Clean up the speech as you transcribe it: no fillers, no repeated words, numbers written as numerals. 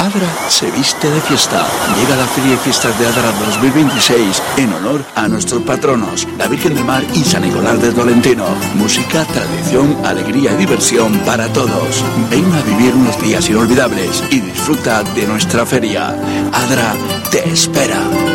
Adra se viste de fiesta. Llega la Feria y Fiestas de Adra 2026 en honor a nuestros patronos, la Virgen del Mar y San Nicolás de Tolentino. Música, tradición, alegría y diversión para todos. Ven a vivir unos días inolvidables y disfruta de nuestra feria. Adra te espera.